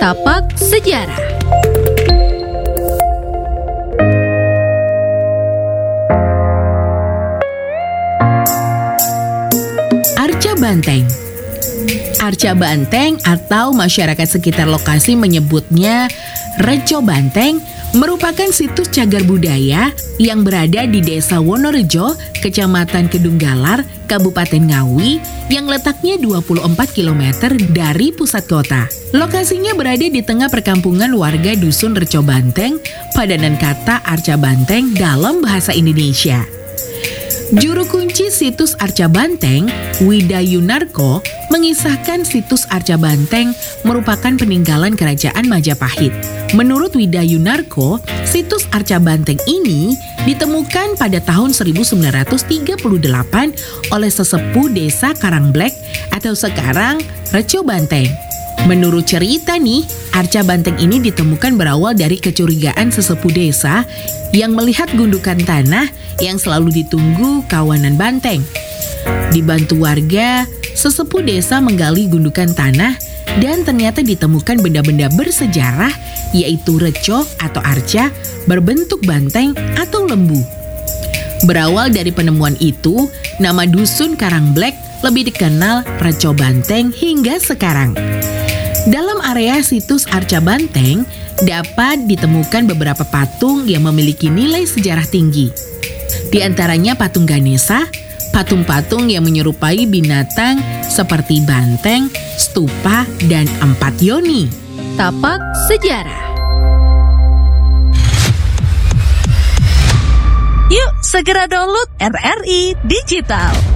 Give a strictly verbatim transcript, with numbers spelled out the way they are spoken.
Tapak Sejarah. Arca Banteng. Arca Banteng atau masyarakat sekitar lokasi menyebutnya Reco Banteng merupakan situs cagar budaya yang berada di Desa Wonorejo, Kecamatan Kedunggalar, Kabupaten Ngawi yang letaknya dua puluh empat kilometer dari pusat kota. Lokasinya berada di tengah perkampungan warga Dusun Reco Banteng, padanan kata Arca Banteng dalam bahasa Indonesia. Juru kunci situs Arca Banteng, Widayunarko, mengisahkan situs Arca Banteng merupakan peninggalan Kerajaan Majapahit. Menurut Widayunarko, situs Arca Banteng ini ditemukan pada tahun seribu sembilan ratus tiga puluh delapan oleh sesepuh desa Karangblek atau sekarang Reco Banteng. Menurut cerita nih, Arca Banteng ini ditemukan berawal dari kecurigaan sesepuh desa yang melihat gundukan tanah yang selalu ditunggu kawanan banteng. Dibantu warga, sesepuh desa menggali gundukan tanah dan ternyata ditemukan benda-benda bersejarah yaitu reco atau arca berbentuk banteng atau lembu. Berawal dari penemuan itu, nama dusun Karangblek lebih dikenal Reco Banteng hingga sekarang. Dalam area situs Arca Banteng dapat ditemukan beberapa patung yang memiliki nilai sejarah tinggi. Di antaranya patung Ganesha, patung-patung yang menyerupai binatang seperti banteng, stupa, dan empat yoni. Tapak Sejarah. Yuk segera download R R I Digital.